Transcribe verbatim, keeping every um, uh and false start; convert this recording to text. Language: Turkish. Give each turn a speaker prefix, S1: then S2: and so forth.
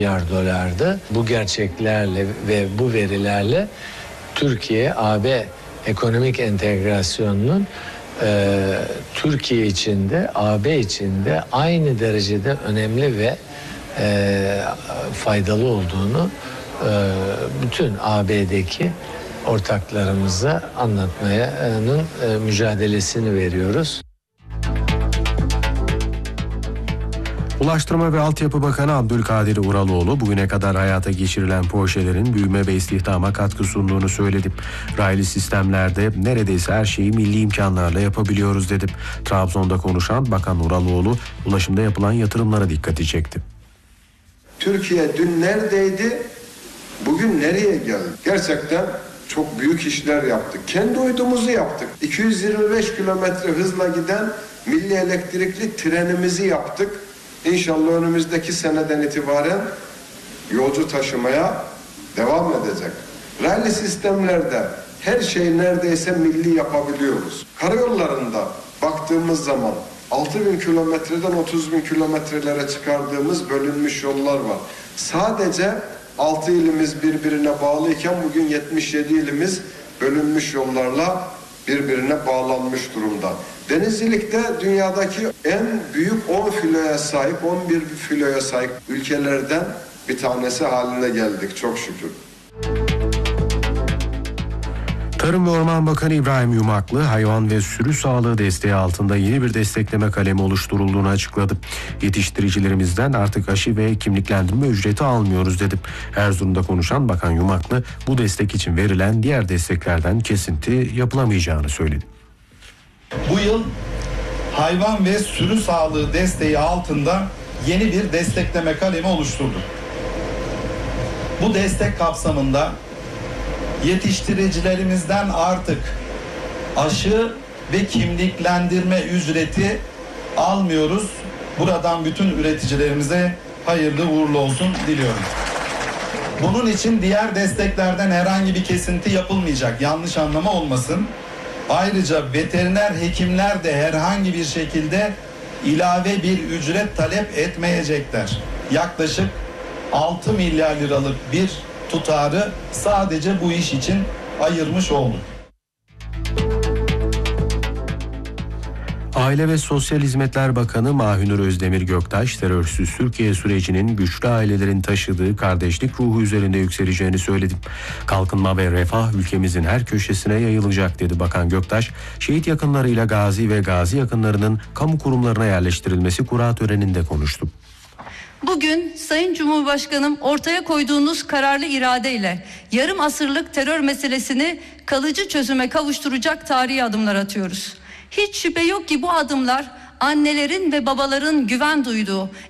S1: milyar dolardı. Bu gerçeklerle ve bu verilerle Türkiye A B ekonomik entegrasyonunun e, Türkiye içinde, A B içinde aynı derecede önemli ve e, faydalı olduğunu e, bütün A B'deki ortaklarımıza anlatmanın e, mücadelesini veriyoruz.
S2: Ulaştırma ve Altyapı Bakanı Abdülkadir Uraloğlu bugüne kadar hayata geçirilen projelerin büyüme ve istihdama katkı sunduğunu söyledi. Raylı sistemlerde neredeyse her şeyi milli imkanlarla yapabiliyoruz dedi. Trabzon'da konuşan Bakan Uraloğlu ulaşımda yapılan yatırımlara dikkati çekti.
S3: Türkiye dün neredeydi, bugün nereye geldi? Gerçekten çok büyük işler yaptık. Kendi uydumuzu yaptık. iki yüz yirmi beş kilometre hızla giden milli elektrikli trenimizi yaptık. İnşallah önümüzdeki seneden itibaren yolcu taşımaya devam edecek. Raylı sistemlerde her şeyi neredeyse milli yapabiliyoruz. Karayollarında baktığımız zaman altı bin kilometreden otuz bin kilometrelere çıkardığımız bölünmüş yollar var. Sadece altı ilimiz birbirine bağlıyken bugün yetmiş yedi ilimiz bölünmüş yollarla birbirine bağlanmış durumda. Denizcilikte dünyadaki en büyük on filoya sahip, on bir filoya sahip ülkelerden bir tanesi haline geldik çok şükür.
S2: Tarım ve Orman Bakanı İbrahim Yumaklı, hayvan ve sürü sağlığı desteği altında yeni bir destekleme kalemi oluşturulduğunu açıkladı. Yetiştiricilerimizden artık aşı ve kimliklendirme ücreti almıyoruz dedi. Erzurum'da konuşan Bakan Yumaklı, bu destek için verilen diğer desteklerden kesinti yapılamayacağını söyledi.
S4: Bu yıl hayvan ve sürü sağlığı desteği altında yeni bir destekleme kalemi oluşturduk. Bu destek kapsamında yetiştiricilerimizden artık aşı ve kimliklendirme ücreti almıyoruz. Buradan bütün üreticilerimize hayırlı uğurlu olsun diliyorum. Bunun için diğer desteklerden herhangi bir kesinti yapılmayacak. Yanlış anlama olmasın. Ayrıca veteriner hekimler de herhangi bir şekilde ilave bir ücret talep etmeyecekler. Yaklaşık altı milyar liralık bir tutarı sadece bu iş için ayırmış olduk.
S2: Aile ve Sosyal Hizmetler Bakanı Mahünur Özdemir Göktaş, terörsüz Türkiye sürecinin güçlü ailelerin taşıdığı kardeşlik ruhu üzerinde yükseleceğini söyledi. Kalkınma ve refah ülkemizin her köşesine yayılacak dedi Bakan Göktaş. Şehit yakınlarıyla gazi ve gazi yakınlarının kamu kurumlarına yerleştirilmesi kura töreninde konuştu.
S5: Bugün Sayın Cumhurbaşkanım ortaya koyduğunuz kararlı iradeyle yarım asırlık terör meselesini kalıcı çözüme kavuşturacak tarihi adımlar atıyoruz. Hiç şüphe yok ki bu adımlar annelerin ve babaların güven duyduğu